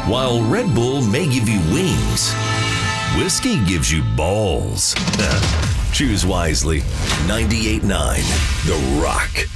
While Red Bull may give you wings, whiskey gives you balls. Choose wisely. 98.9 The Rock.